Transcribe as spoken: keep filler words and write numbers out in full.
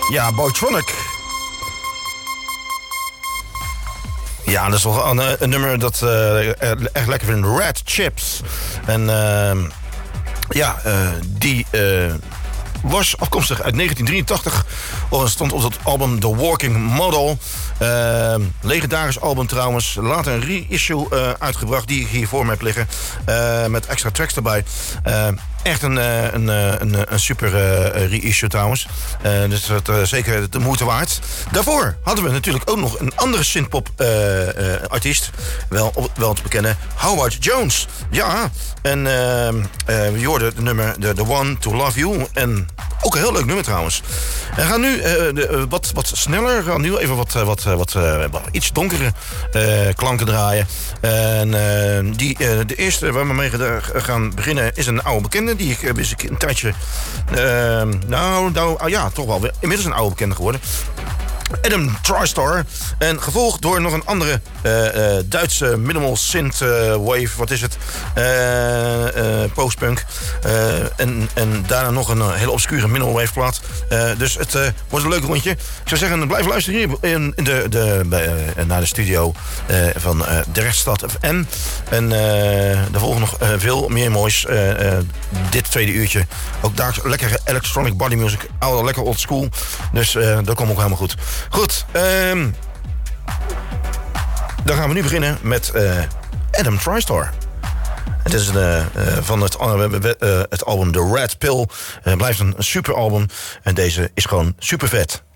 Ja, Boytronic. Ja, dat is wel een, een nummer dat uh, echt lekker vind. Red Chips. En uh, ja, uh, die uh, was afkomstig uit negentien drieëntachtig. Of stond op het album The Walking Model. Uh, legendarisch album trouwens. Later een reissue uh, uitgebracht die ik hier voor me heb liggen. Uh, met extra tracks erbij. Uh, Echt een, een, een, een super uh, reissue trouwens. Uh, dus dat uh, zeker de moeite waard. Daarvoor hadden we natuurlijk ook nog een andere synthpop uh, uh, artiest. Wel, wel te bekennen. Howard Jones. Ja. En uh, uh, je hoorde het nummer The, The One To Love You. En ook een heel leuk nummer trouwens. We gaan nu uh, de, uh, wat, wat sneller. We gaan nu even wat, wat, wat, uh, wat iets donkere uh, klanken draaien. En uh, die, uh, de eerste waar we mee gaan beginnen is een oude bekende. Die ik uh, is een tijdje... Uh, nou, nou oh ja, toch wel. Inmiddels een oude bekende geworden. Adam TriStar. En gevolgd door nog een andere uh, uh, Duitse minimal synth uh, wave. Wat is het? Uh, uh, postpunk. Uh, en, en daarna nog een uh, hele obscure minimal wave plaat. Uh, dus het uh, wordt een leuk rondje. Ik zou zeggen, blijf luisteren hier in de, de, bij, uh, naar de studio uh, van uh, de Rechtsstad F M. En uh, er volgen nog uh, veel meer moois. Uh, uh, dit tweede uurtje. Ook daar lekkere electronic body music. Oude, lekker old school. Dus uh, dat komt ook helemaal goed. Goed, um, dan gaan we nu beginnen met uh, Adam TriStar. Het is uh, uh, van het, uh, uh, het album The Red Pill. Het uh, blijft een super album en deze is gewoon super vet.